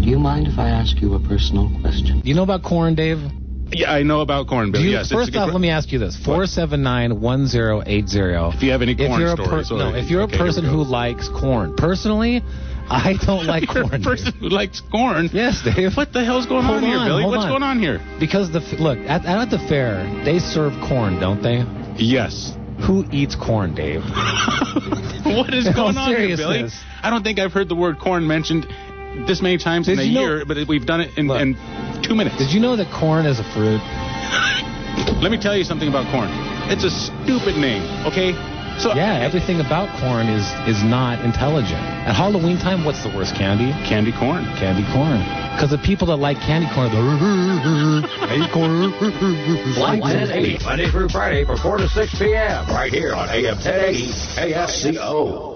Do you mind if I ask you a personal question? Do you know about corn, Dave? Yeah, I know about corn, Bill. Yes. First off, let me ask you this. 479-1080. If you have any corn stories. If you're a person who likes corn. Personally, I don't like corn. You're a person who likes corn? Yes, Dave. What the hell's going on here, Billy? What's going on here? Because, look, at the fair, they serve corn, don't they? Yes. Who eats corn, Dave? What is going on here, Billy? I don't think I've heard the word corn mentioned this many times in a year, but we've done it in 2 minutes. Did you know that corn is a fruit? Let me tell you something about corn. It's a stupid name, okay? So everything about corn is not intelligent. At Halloween time, what's the worst candy? Candy corn. Candy corn. Because the people that like candy corn, hate corn. Flight 1080, Monday through Friday from 4 to 6 p.m. right here on AM 1080 KSCO.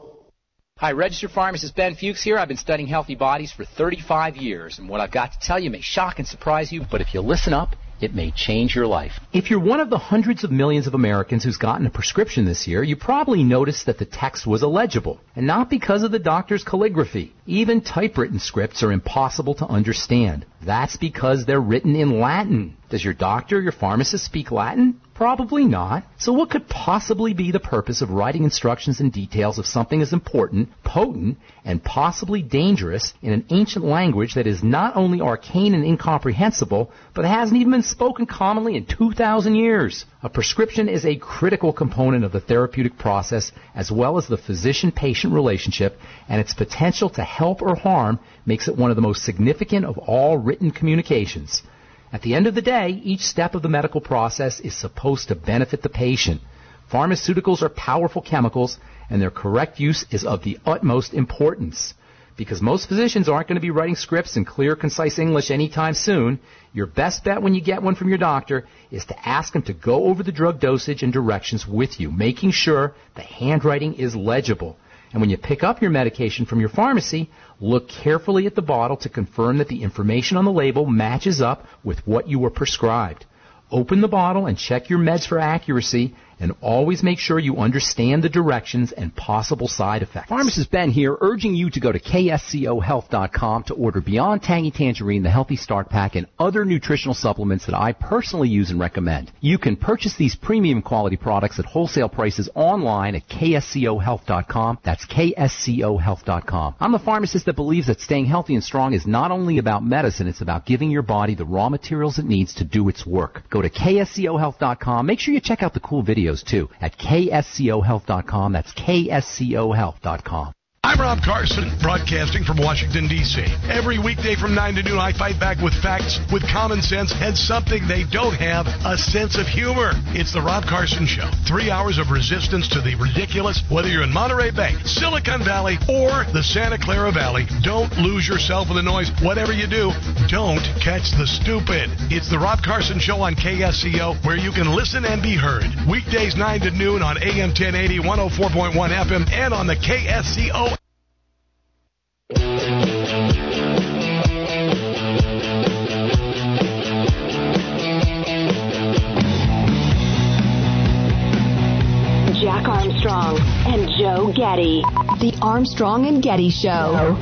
Hi, registered pharmacist Ben Fuchs here. I've been studying healthy bodies for 35 years, and what I've got to tell you may shock and surprise you, but if you listen up, it may change your life. If you're one of the hundreds of millions of Americans who's gotten a prescription this year, you probably noticed that the text was illegible, and not because of the doctor's calligraphy. Even typewritten scripts are impossible to understand. That's because they're written in Latin. Does your doctor or your pharmacist speak Latin? Probably not. So what could possibly be the purpose of writing instructions and details of something as important, potent, and possibly dangerous in an ancient language that is not only arcane and incomprehensible, but hasn't even been spoken commonly in 2,000 years? A prescription is a critical component of the therapeutic process as well as the physician-patient relationship, and its potential to help or harm makes it one of the most significant of all written communications. At the end of the day, each step of the medical process is supposed to benefit the patient. Pharmaceuticals are powerful chemicals, and their correct use is of the utmost importance. Because most physicians aren't going to be writing scripts in clear, concise English anytime soon, your best bet when you get one from your doctor is to ask him to go over the drug dosage and directions with you, making sure the handwriting is legible. And when you pick up your medication from your pharmacy, look carefully at the bottle to confirm that the information on the label matches up with what you were prescribed. Open the bottle and check your meds for accuracy, and always make sure you understand the directions and possible side effects. Pharmacist Ben here, urging you to go to KSCOHealth.com to order Beyond Tangy Tangerine, the Healthy Start Pack, and other nutritional supplements that I personally use and recommend. You can purchase these premium quality products at wholesale prices online at KSCOHealth.com. That's KSCOHealth.com. I'm the pharmacist that believes that staying healthy and strong is not only about medicine, it's about giving your body the raw materials it needs to do its work. Go to KSCOHealth.com. Make sure you check out the cool videos too at KSCOHealth.com. That's KSCOHealth.com. I'm Rob Carson, broadcasting from Washington, D.C. Every weekday from 9 to noon, I fight back with facts, with common sense, and something they don't have, a sense of humor. It's the Rob Carson Show. 3 hours of resistance to the ridiculous, whether you're in Monterey Bay, Silicon Valley, or the Santa Clara Valley. Don't lose yourself in the noise. Whatever you do, don't catch the stupid. It's the Rob Carson Show on KSCO, where you can listen and be heard. Weekdays 9 to noon on AM 1080, 104.1 FM, and on the KSCO. Jack Armstrong and Joe Getty. The Armstrong and Getty Show.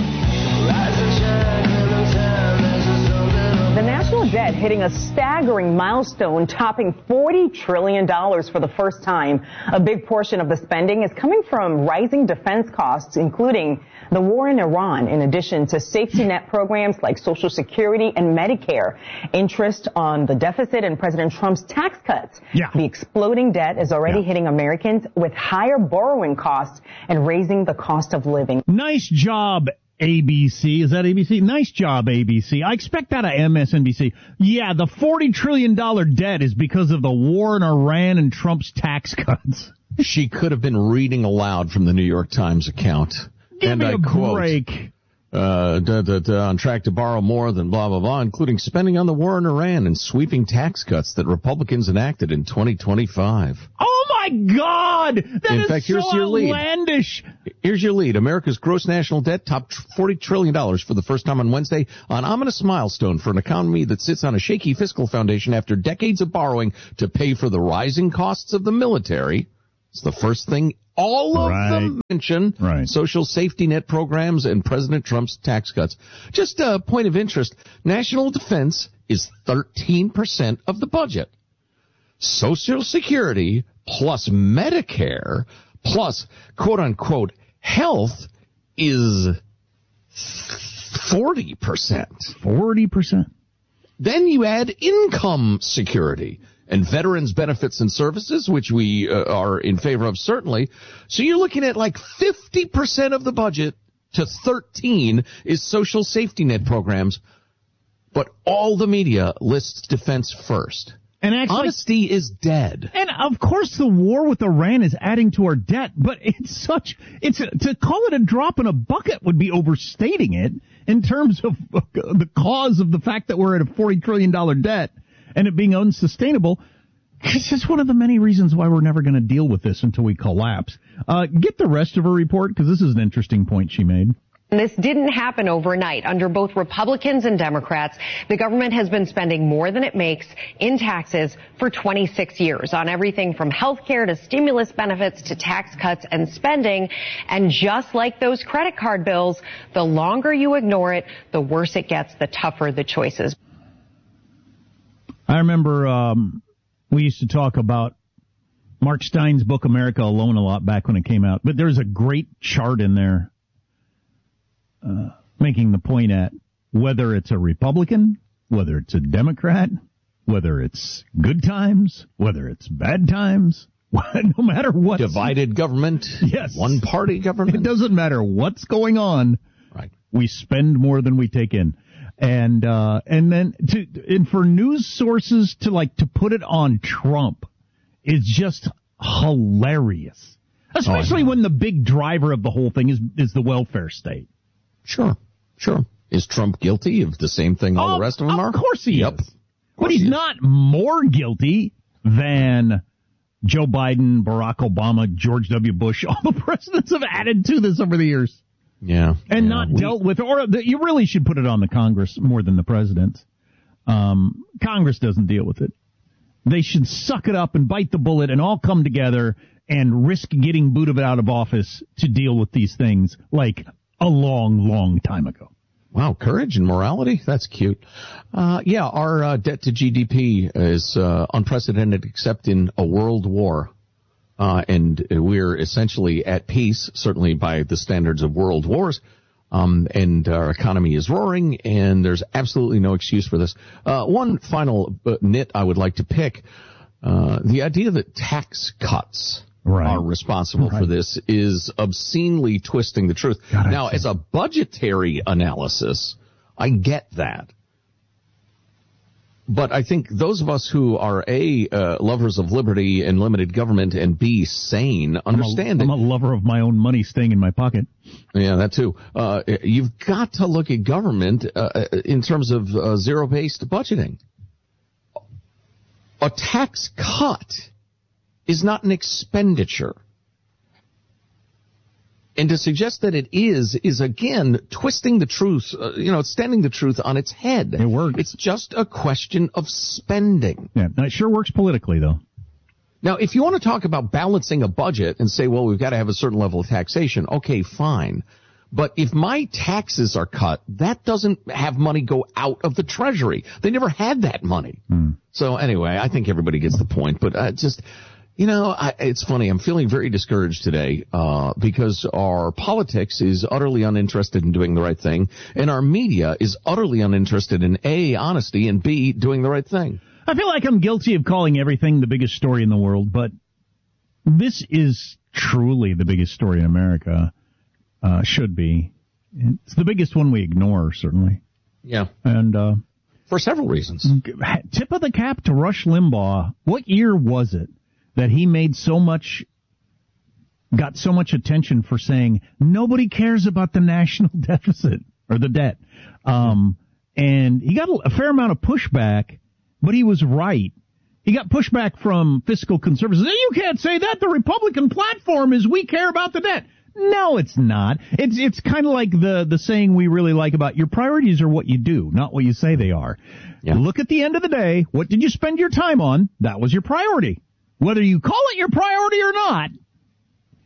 The national debt hitting a staggering milestone, topping $40 trillion for the first time. A big portion of the spending is coming from rising defense costs, including the war in Iran, in addition to safety net programs like Social Security and Medicare. Interest on the deficit and President Trump's tax cuts. Yeah. The exploding debt is already hitting Americans with higher borrowing costs and raising the cost of living. Nice job, ABC. Is that ABC? Nice job, ABC. I expect that of MSNBC. Yeah, the $40 trillion debt is because of the war in Iran and Trump's tax cuts. She could have been reading aloud from the New York Times account. Give me a break. On track to borrow more than blah, blah, blah, including spending on the war in Iran and sweeping tax cuts that Republicans enacted in 2025. Oh, my God! That is fact, so here's your lead. Outlandish. Here's your lead. America's gross national debt topped $40 trillion for the first time on Wednesday, an ominous milestone for an economy that sits on a shaky fiscal foundation after decades of borrowing to pay for the rising costs of the military, It's the first thing all of them mention. Right. Social safety net programs and President Trump's tax cuts. Just a point of interest, national defense is 13% of the budget. Social Security plus Medicare plus quote-unquote health is 40%. 40%. Then you add income security and veterans benefits and services, which we are in favor of certainly. So you're looking at like 50% of the budget to 13 is social safety net programs. But all the media lists defense first. And actually, honesty is dead. And of course the war with Iran is adding to our debt, but to call it a drop in a bucket would be overstating it in terms of the cause of the fact that we're at a $40 trillion debt and it being unsustainable. It's just one of the many reasons why we're never going to deal with this until we collapse. Get the rest of her report, because this is an interesting point she made. This didn't happen overnight. Under both Republicans and Democrats, the government has been spending more than it makes in taxes for 26 years on everything from health care to stimulus benefits to tax cuts and spending. And just like those credit card bills, the longer you ignore it, the worse it gets, the tougher the choices. I remember we used to talk about Mark Stein's book America Alone a lot back when it came out, but there's a great chart in there making the point at whether it's a Republican, whether it's a Democrat, whether it's good times, whether it's bad times, no matter what. Divided government. Yes. One party government. It doesn't matter what's going on. Right. We spend more than we take in. And then for news sources to put it on Trump is just hilarious. Especially when the big driver of the whole thing is the welfare state. Sure. Is Trump guilty of the same thing all the rest of them are? Of course he is. But he's not more guilty than Joe Biden, Barack Obama, George W. Bush. All the presidents have added to this over the years. Yeah. And not dealt with, you really should put it on the Congress more than the president. Congress doesn't deal with it. They should suck it up and bite the bullet and all come together and risk getting booted out of office to deal with these things like a long, long time ago. Wow, courage and morality? That's cute. Our debt to GDP is unprecedented except in a world war. And we're essentially at peace, certainly by the standards of world wars. And our economy is roaring, and there's absolutely no excuse for this. One final nit I would like to pick, the idea that tax cuts are responsible for this is obscenely twisting the truth. Now, as a budgetary analysis, I get that. But I think those of us who are A, lovers of liberty and limited government, and B, sane, understand I'm a lover of my own money staying in my pocket. Yeah, that too. You've got to look at government in terms of zero-based budgeting. A tax cut is not an expenditure. And to suggest that it is again twisting the truth, standing the truth on its head. It works. It's just a question of spending. Yeah, it sure works politically, though. Now, if you want to talk about balancing a budget and say, well, we've got to have a certain level of taxation, okay, fine. But if my taxes are cut, that doesn't have money go out of the Treasury. They never had that money. So anyway, I think everybody gets the point. But it's funny. I'm feeling very discouraged today because our politics is utterly uninterested in doing the right thing, and our media is utterly uninterested in A, honesty, and B, doing the right thing. I feel like I'm guilty of calling everything the biggest story in the world, but this is truly the biggest story in America. Should be. It's the biggest one we ignore, certainly. Yeah. And for several reasons. Tip of the cap to Rush Limbaugh. What year was it that he got so much attention for saying nobody cares about the national deficit or the debt? And he got a fair amount of pushback, but he was right. He got pushback from fiscal conservatives. You can't say that. The Republican platform is we care about the debt. No, it's not. It's kind of like the saying we really like about your priorities are what you do, not what you say they are. Yeah. Look at the end of the day. What did you spend your time on? That was your priority. Whether you call it your priority or not,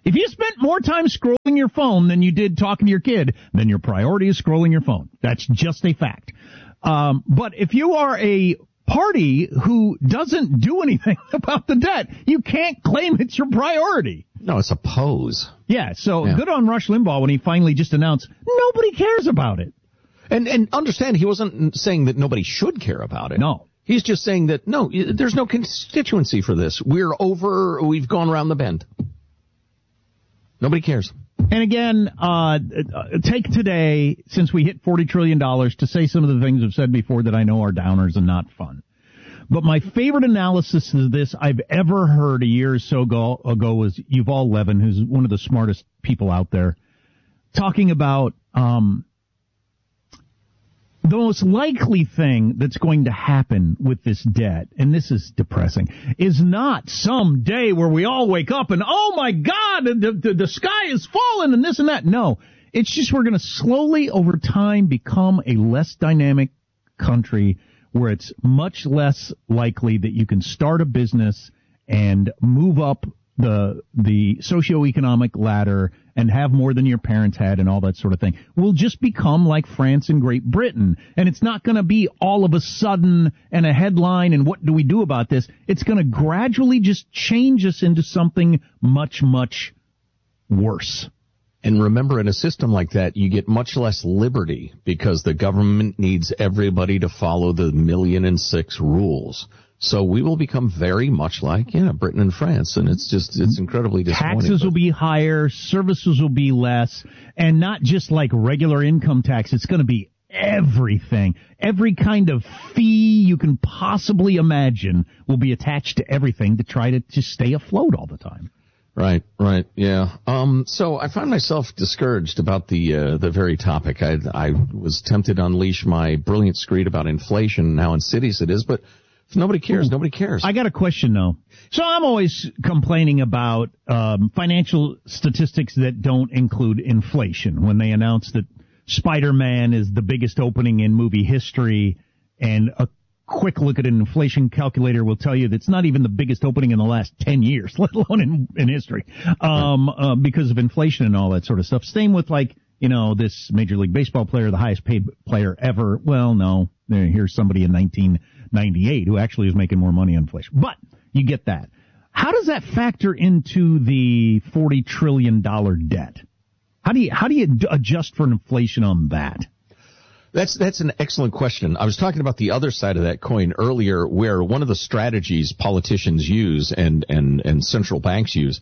If you spent more time scrolling your phone than you did talking to your kid, then your priority is scrolling your phone. That's just a fact. But if you are a party who doesn't do anything about the debt, you can't claim it's your priority. No, it's a pose. Yeah, so good on Rush Limbaugh when he finally just announced nobody cares about it. And understand, he wasn't saying that nobody should care about it. No. He's just saying that, no, there's no constituency for this. We've gone around the bend. Nobody cares. And again, take today, since we hit $40 trillion, to say some of the things I've said before that I know are downers and not fun. But my favorite analysis of this I've ever heard a year or so ago was Yuval Levin, who's one of the smartest people out there, talking about the most likely thing that's going to happen with this debt, and this is depressing, is not some day where we all wake up and, oh my God, the sky is falling and this and that. No, it's just we're going to slowly over time become a less dynamic country where it's much less likely that you can start a business and move up the socioeconomic ladder and have more than your parents had and all that sort of thing. We'll just become like France and Great Britain. And it's not going to be all of a sudden and a headline and what do we do about this? It's going to gradually just change us into something much, much worse. And remember, in a system like that, you get much less liberty because the government needs everybody to follow the 1,000,006 rules. So we will become very much like, Britain and France, and it's incredibly disappointing. Taxes will be higher, services will be less, and not just like regular income tax. It's going to be everything. Every kind of fee you can possibly imagine will be attached to everything to try to just stay afloat all the time. Right, yeah. So I find myself discouraged about the very topic. I was tempted to unleash my brilliant screed about inflation, and how insidious it is, but if nobody cares, nobody cares. I got a question, though. So I'm always complaining about financial statistics that don't include inflation. When they announce that Spider-Man is the biggest opening in movie history, and a quick look at an inflation calculator will tell you that's not even the biggest opening in the last 10 years, let alone in history, because of inflation and all that sort of stuff. Same with, this Major League Baseball player, the highest paid player ever. Well, no, here's somebody in 1998 who actually is making more money on inflation. But you get that. How does that factor into the $40 trillion debt? How do you adjust for inflation on that? That's an excellent question. I was talking about the other side of that coin earlier, where one of the strategies politicians use and central banks use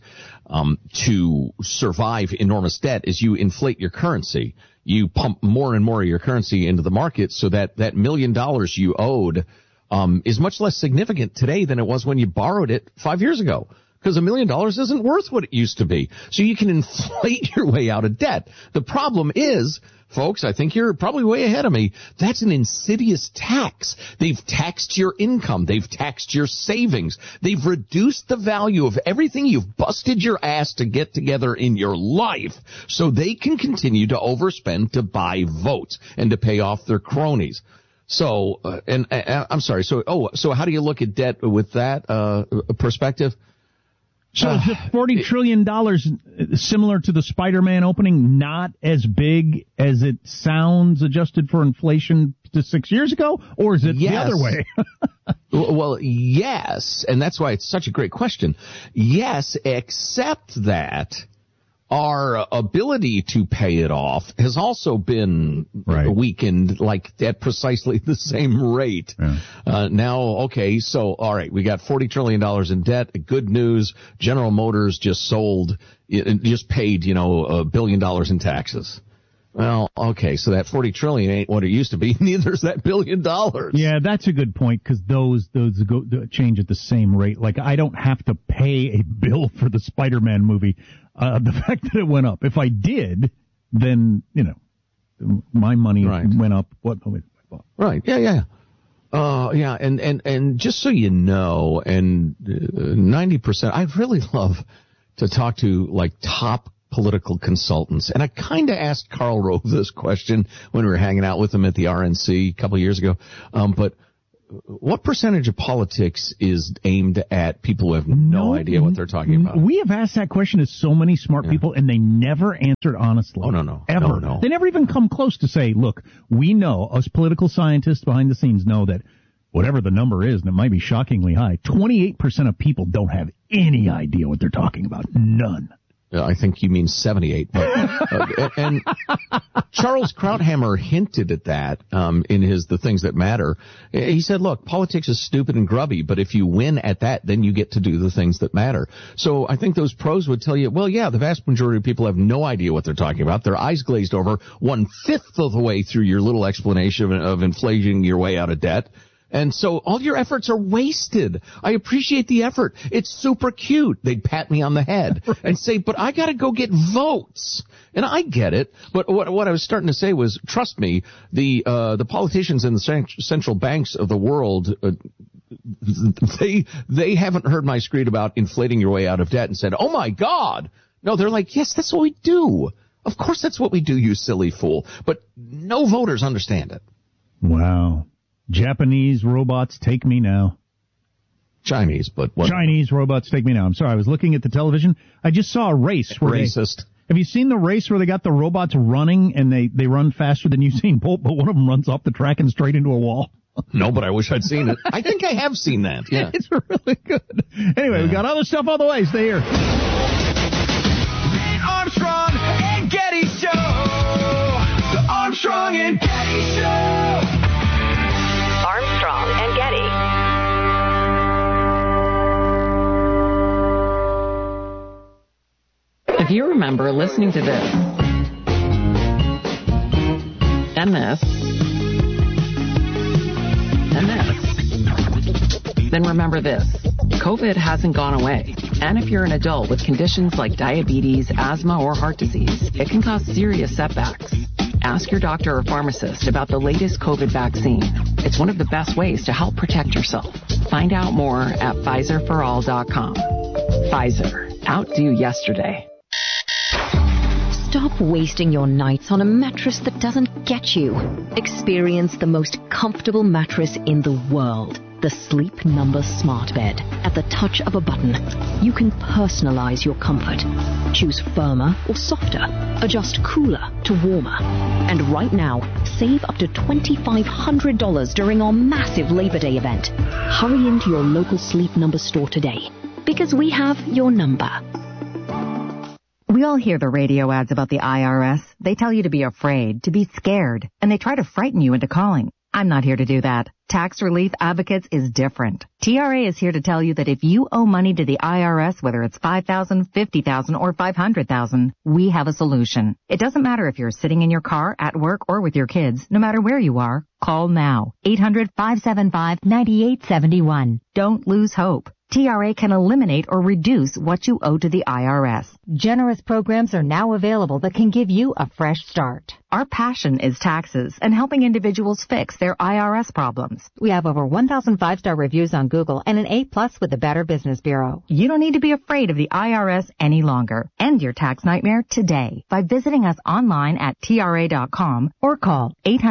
to survive enormous debt is you inflate your currency. You pump more and more of your currency into the market so that $1 million you owed is much less significant today than it was when you borrowed it 5 years ago. Because $1 million isn't worth what it used to be. So you can inflate your way out of debt. The problem is, folks, I think you're probably way ahead of me, that's an insidious tax. They've taxed your income. They've taxed your savings. They've reduced the value of everything you've busted your ass to get together in your life so they can continue to overspend to buy votes and to pay off their cronies. So, I'm sorry. So how do you look at debt with that perspective? So is this $40 trillion similar to the Spider-Man opening, not as big as it sounds adjusted for inflation to 6 years ago? Or is it the other way? Well, yes, and that's why it's such a great question. Yes, except that our ability to pay it off has also been weakened, at precisely the same rate. Yeah. Now, okay, so, all right, we got $40 trillion in debt. Good news, General Motors just paid, $1 billion in taxes. Well, okay, so that $40 trillion ain't what it used to be. Neither is that $1 billion. Yeah, that's a good point, because those change at the same rate. Like, I don't have to pay a bill for the Spider-Man movie. The fact that it went up. If I did, then, my money went up. What? Right. Yeah. Yeah. And just so you know, and 90%, I'd really love to talk to top political consultants. And I kind of asked Karl Rove this question when we were hanging out with him at the RNC a couple of years ago. But what percentage of politics is aimed at people who have no idea what they're talking about? We have asked that question to so many smart people, and they never answered honestly. Oh, no. Ever. No. They never even come close to say, look, we know, us political scientists behind the scenes know that whatever the number is, and it might be shockingly high, 28% of people don't have any idea what they're talking about. None. I think you mean 78. But, and Charles Krauthammer hinted at that in his The Things That Matter. He said, look, politics is stupid and grubby, but if you win at that, then you get to do the things that matter. So I think those pros would tell you, well, yeah, the vast majority of people have no idea what they're talking about. Their eyes glazed over 1/5 of the way through your little explanation of inflating your way out of debt. And so all your efforts are wasted. I appreciate the effort. It's super cute. They'd pat me on the head and say, but I got to go get votes. And I get it. But what I was starting to say was, trust me, the politicians in the central banks of the world, they haven't heard my screed about inflating your way out of debt and said, oh, my God. No, they're like, yes, that's what we do. Of course that's what we do, you silly fool. But no voters understand it. Wow. Japanese robots take me now. Chinese, but what? Chinese robots take me now. I'm sorry, I was looking at the television. I just saw a race where racist. Have you seen the race where they got the robots running and they run faster than Usain Bolt, but one of them runs off the track and straight into a wall? No, but I wish I'd seen it. I think I have seen that. Yeah, it's really good. Anyway, we got other stuff on the way. Stay here. The Armstrong and Getty Show. The Armstrong and Getty Show. Armstrong and Getty. If you remember listening to this and this and this, then remember this. COVID hasn't gone away. And if you're an adult with conditions like diabetes, asthma, or heart disease, it can cause serious setbacks. Ask your doctor or pharmacist about the latest COVID vaccine. It's one of the best ways to help protect yourself. Find out more at PfizerForAll.com. Pfizer. Outdo yesterday. Stop wasting your nights on a mattress that doesn't get you. Experience the most comfortable mattress in the world. The Sleep Number Smart Bed. At the touch of a button, you can personalize your comfort. Choose firmer or softer. Adjust cooler to warmer. And right now, save up to $2,500 during our massive Labor Day event. Hurry into your local Sleep Number store today, because we have your number. We all hear the radio ads about the IRS. They tell you to be afraid, to be scared, and they try to frighten you into calling. I'm not here to do that. Tax Relief Advocates is different. TRA is here to tell you that if you owe money to the IRS, whether it's $5,000, $50,000, or $500,000, we have a solution. It doesn't matter if you're sitting in your car, at work, or with your kids. No matter where you are, call now. 800-575-9871. Don't lose hope. TRA can eliminate or reduce what you owe to the IRS. Generous programs are now available that can give you a fresh start. Our passion is taxes and helping individuals fix their IRS problems. We have over 1,000 5-star reviews on Google and an A+ with the Better Business Bureau. You don't need to be afraid of the IRS any longer. End your tax nightmare today by visiting us online at TRA.com or call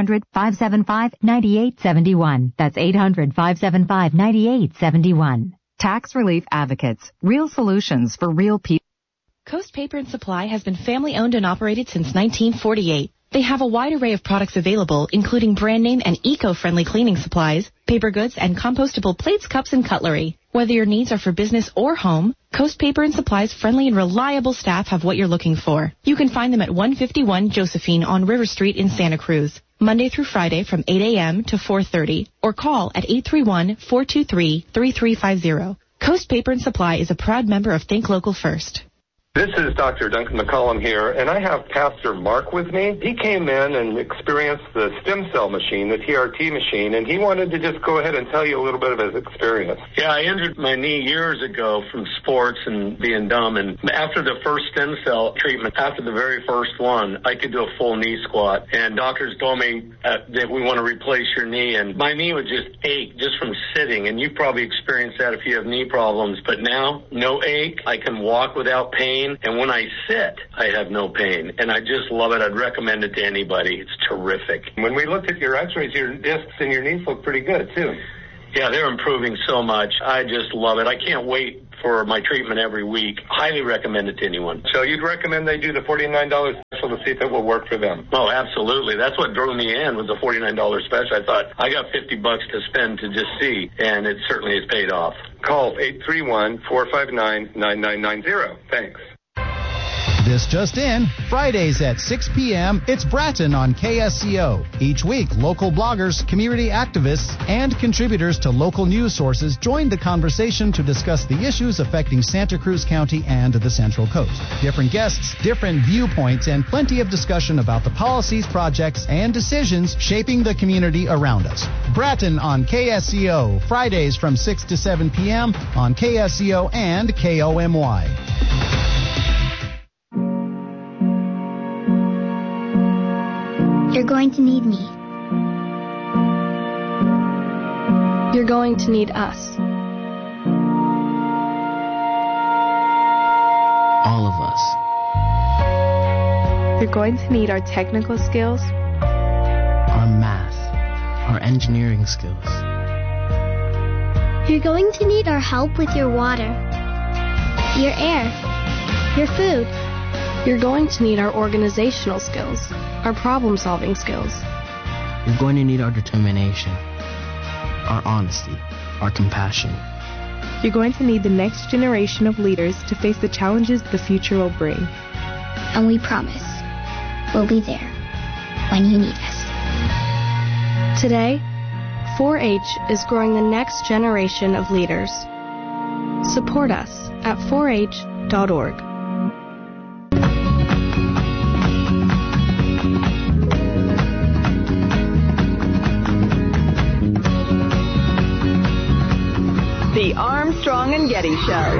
800-575-9871. That's 800-575-9871. Tax Relief Advocates. Real solutions for real people. Coast Paper and Supply has been family owned and operated since 1948. They have a wide array of products available, including brand name and eco-friendly cleaning supplies, paper goods, and compostable plates, cups, and cutlery. Whether your needs are for business or home, Coast Paper and Supply's friendly and reliable staff have what you're looking for. You can find them at 151 Josephine on River Street in Santa Cruz, Monday through Friday from 8 a.m. to 4:30, or call at 831-423-3350. Coast Paper and Supply is a proud member of Think Local First. This is Dr. Duncan McCollum here, and I have Pastor Mark with me. He came in and experienced the stem cell machine, the TRT machine, and he wanted to just go ahead and tell you a little bit of his experience. Yeah, I injured my knee years ago from sports and being dumb, and after the first stem cell treatment, after the very first one, I could do a full knee squat, and doctors told me that we want to replace your knee, and my knee would just ache just from sitting, and you've probably experienced that if you have knee problems, but now, no ache. I can walk without pain. And when I sit, I have no pain. And I just love it. I'd recommend it to anybody. It's terrific. When we looked at your x-rays, your discs and your knees look pretty good, too. Yeah, they're improving so much. I just love it. I can't wait for my treatment every week. Highly recommend it to anyone. So you'd recommend they do the $49 special to see if it will work for them? Oh, absolutely. That's what drove me in, was the $49 special. I thought, I got $50 to spend to just see, and it certainly has paid off. Call 831-459-9990. Thanks. This just in, Fridays at 6 p.m., it's Bratton on KSCO. Each week, local bloggers, community activists, and contributors to local news sources join the conversation to discuss the issues affecting Santa Cruz County and the Central Coast. Different guests, different viewpoints, and plenty of discussion about the policies, projects, and decisions shaping the community around us. Bratton on KSCO, Fridays from 6 to 7 p.m. on KSCO and KOMY. You're going to need me. You're going to need us. All of us. You're going to need our technical skills, Our math. Our engineering skills. You're going to need our help with your water, your air, your food. You're going to need our organizational skills, our problem-solving skills. You're going to need our determination, our honesty, our compassion. You're going to need the next generation of leaders to face the challenges the future will bring. And we promise we'll be there when you need us. Today, 4-H is growing the next generation of leaders. Support us at 4h.org. The Armstrong and Getty Show.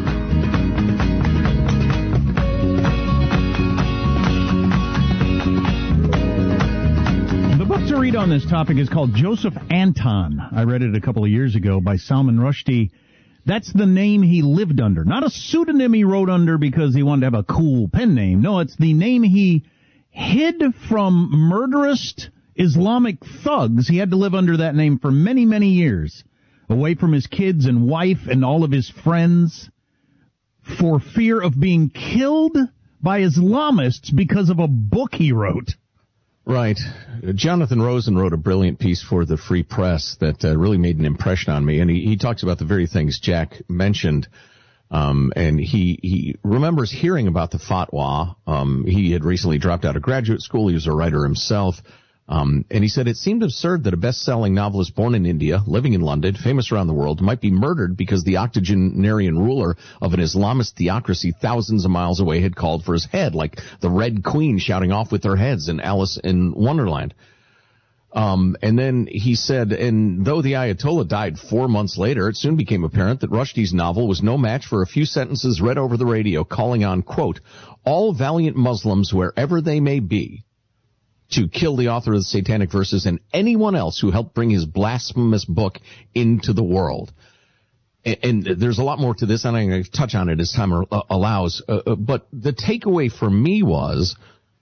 The book to read on this topic is called Joseph Anton. I read it a couple of years ago by Salman Rushdie. That's the name he lived under. Not a pseudonym he wrote under because he wanted to have a cool pen name. No, it's the name he hid from murderous Islamic thugs. He had to live under that name for many, many years, away from his kids and wife and all of his friends, for fear of being killed by Islamists because of a book he wrote. Right. Jonathan Rosen wrote a brilliant piece for the Free Press that really made an impression on me, and he talks about the very things Jack mentioned, and he remembers hearing about the fatwa. He had recently dropped out of graduate school. He was a writer himself. And he said it seemed absurd that a best-selling novelist born in India, living in London, famous around the world, might be murdered because the octogenarian ruler of an Islamist theocracy thousands of miles away had called for his head, like the Red Queen shouting off with their heads in Alice in Wonderland. And then he said, and though the Ayatollah died 4 months later, it soon became apparent that Rushdie's novel was no match for a few sentences read over the radio calling on, quote, all valiant Muslims, wherever they may be, to kill the author of the Satanic Verses and anyone else who helped bring his blasphemous book into the world. And there's a lot more to this, and I'm going to touch on it as time allows. But the takeaway for me was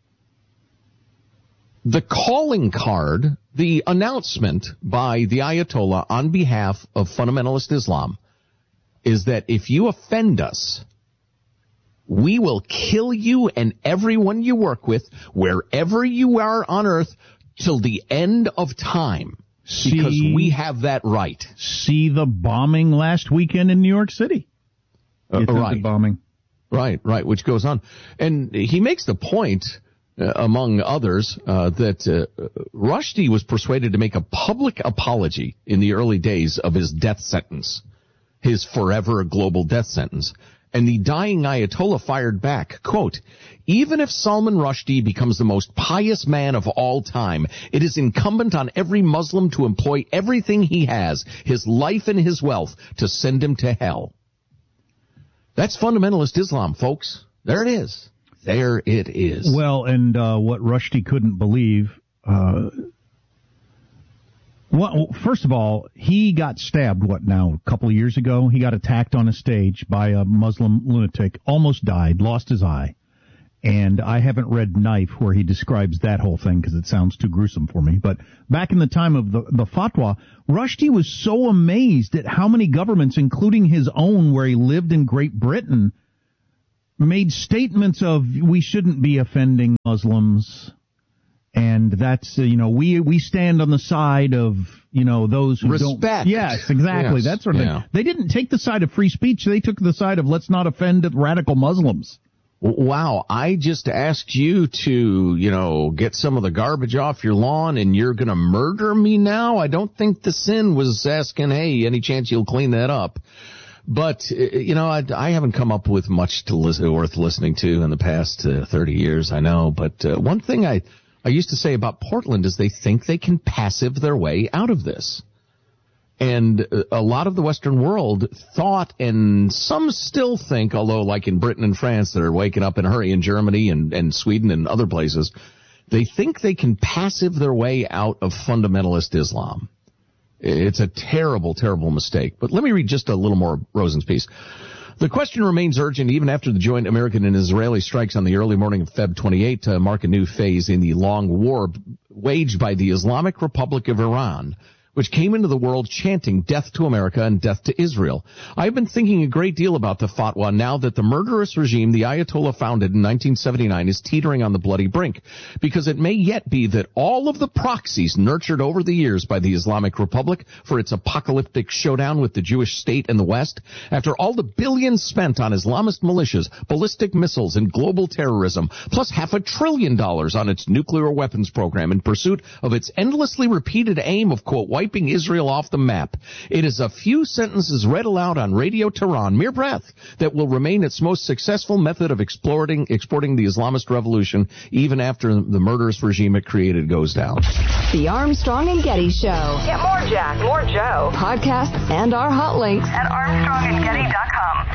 the calling card, the announcement by the Ayatollah on behalf of fundamentalist Islam is that if you offend us, we will kill you and everyone you work with, wherever you are on earth, till the end of time. Because we have that right. See the bombing last weekend in New York City. Right. Bombing. Right, which goes on. And he makes the point, among others, that Rushdie was persuaded to make a public apology in the early days of his death sentence, his forever global death sentence. And the dying Ayatollah fired back, quote, even if Salman Rushdie becomes the most pious man of all time, it is incumbent on every Muslim to employ everything he has, his life and his wealth, to send him to hell. That's fundamentalist Islam, folks. There it is. There it is. Well, and what Rushdie couldn't believe, well, first of all, he got stabbed, a couple of years ago? He got attacked on a stage by a Muslim lunatic, almost died, lost his eye. And I haven't read Knife where he describes that whole thing because it sounds too gruesome for me. But back in the time of the fatwa, Rushdie was so amazed at how many governments, including his own where he lived in Great Britain, made statements of we shouldn't be offending Muslims. And that's, we stand on the side of, those who respect. Don't. Yes, exactly. Yes. That sort of thing. They didn't take the side of free speech. They took the side of let's not offend radical Muslims. Wow, I just asked you to, get some of the garbage off your lawn and you're going to murder me now? I don't think the sin was asking, hey, any chance you'll clean that up? But, I haven't come up with much worth listening to in the past 30 years, I know. But one thing I used to say about Portland is they think they can passive their way out of this. And a lot of the Western world thought, and some still think, although like in Britain and France that are waking up in a hurry, in Germany and Sweden and other places, they think they can passive their way out of fundamentalist Islam. It's a terrible, terrible mistake. But let me read just a little more of Rosen's piece. The question remains urgent even after the joint American and Israeli strikes on the early morning of Feb 28 to mark a new phase in the long war waged by the Islamic Republic of Iran, which came into the world chanting death to America and death to Israel. I've been thinking a great deal about the fatwa now that the murderous regime the Ayatollah founded in 1979 is teetering on the bloody brink, because it may yet be that all of the proxies nurtured over the years by the Islamic Republic for its apocalyptic showdown with the Jewish state in the West, after all the billions spent on Islamist militias, ballistic missiles, and global terrorism, plus $500 billion on its nuclear weapons program in pursuit of its endlessly repeated aim of, quote, wiping Israel off the map. It is a few sentences read aloud on Radio Tehran, mere breath, that will remain its most successful method of exporting the Islamist revolution even after the murderous regime it created goes down. The Armstrong and Getty Show. Get more Jack, more Joe. Podcasts and our hot links at ArmstrongandGetty.com.